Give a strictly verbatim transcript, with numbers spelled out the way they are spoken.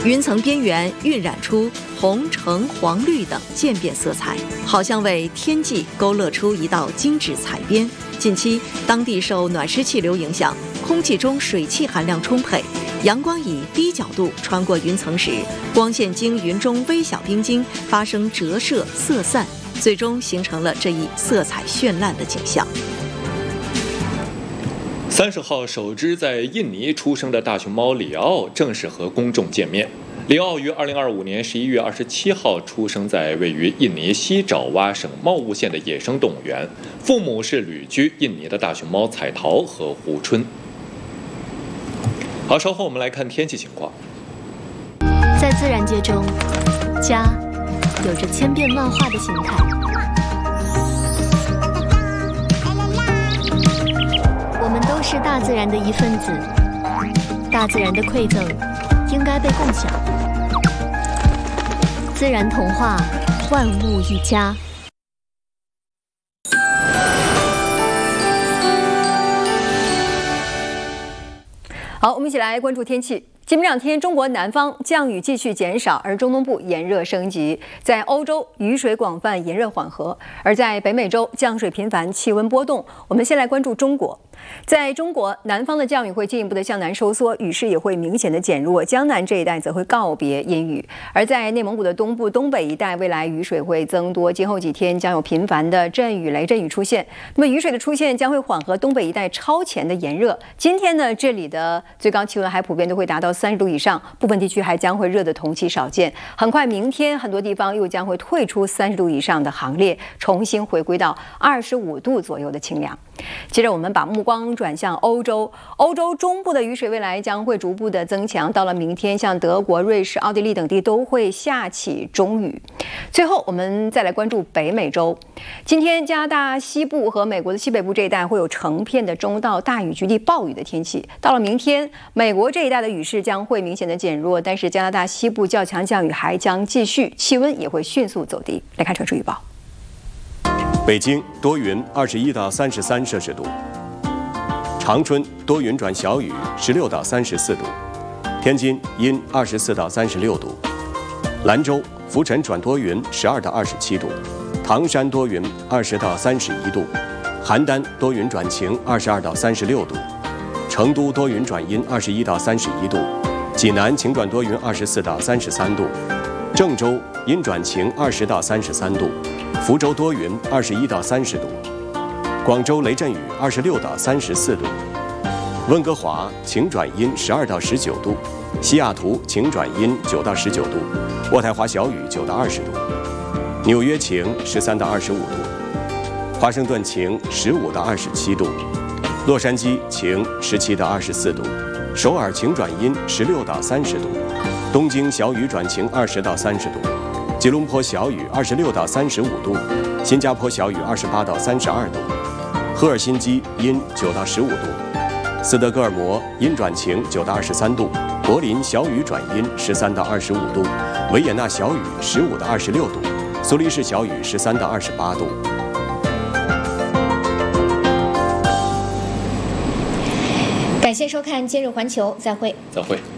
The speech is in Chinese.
云层边缘晕染出红、橙、黄、绿等渐变色彩，好像为天际勾勒出一道精致彩边。近期，当地受暖湿气流影响，空气中水汽含量充沛，阳光以低角度穿过云层时，光线经云中微小冰晶发生折射、色散，最终形成了这一色彩绚烂的景象。 三十号，首只在印尼出生的大熊猫里奥正式和公众见面。里奥于二零二五年十一月二十七号出生在位于印尼西爪哇省茂乌县的野生动物园，父母是旅居印尼的大熊猫彩桃和胡春。好，稍后我们来看天气情况。 在自然界中，家有着千变万化的形态。我们都是大自然的一份子，大自然的馈赠应该被共享。自然童话，万物一家。 好，我们一起来关注天气。今明两天，中国南方降雨继续减少，而中东部炎热升级。在欧洲，雨水广泛，炎热缓和；而在北美洲，降水频繁，气温波动。我们先来关注中国。在中国南方的降雨会进一步的向南收缩，雨势也会明显的减弱，江南这一带则会告别阴雨。而在内蒙古的东部、东北一带，未来雨水会增多，今后几天将有频繁的阵雨、雷阵雨出现。那么雨水的出现将会缓和东北一带超前的炎热。今天呢，这里的最高气温还普遍都会达到三十度以上，部分地区还将会热得同期少见。很快，明天很多地方又将会退出三十度以上的行列，重新回归到二十五度左右的清凉。接着，我们把目光转向欧洲，欧洲中部的雨水未来将会逐步的增强，到了明天，像德国、瑞士、奥地利等地都会下起中雨。最后，我们再来关注北美洲。今天，加拿大西部和美国的西北部这一带会有成片的中到大雨，局地暴雨的天气。到了明天，美国这一带的雨势将会明显的减弱，但是加拿大西部较强降雨还将继续，气温也会迅速走低。来看城市预报。 北京多云，二十一到三十三摄氏度；长春多云转小雨，十六到三十四度；天津阴，二十四到三十六度；兰州浮尘转多云，十二到二十七度；唐山多云，二十到三十一度；邯郸多云转晴，二十二到三十六度；成都多云转阴，二十一到三十一度；济南晴转多云，二十四到三十三度；郑州阴转晴，二十到三十三度。福州多云，二十一到三十度；广州雷阵雨，二十六到三十四度；温哥华晴转阴，十二到十九度；西雅图晴转阴，九到十九度；渥太华小雨，九到二十度；纽约晴，十三到二十五度；华盛顿晴，十五到二十七度；洛杉矶晴，十七到二十四度；首尔晴转阴，十六到三十度；东京小雨转晴，二十到三十度。吉隆坡小雨，二十六到三十五度；新加坡小雨，二十八到三十二度；赫尔辛基阴，九到十五度；斯德哥尔摩阴转晴，九到二十三度；柏林小雨转阴，十三到二十五度；维也纳小雨，十五到二十六度；苏黎世小雨，十三到二十八度。 感谢收看《今日环球》，再会。 再会。